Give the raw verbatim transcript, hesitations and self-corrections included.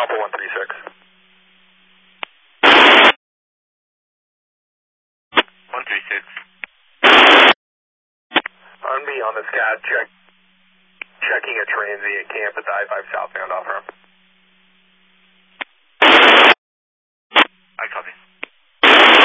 Alpha one three six. one three six. On me on the scat, check. Checking a transient camp at the I five southbound off ramp.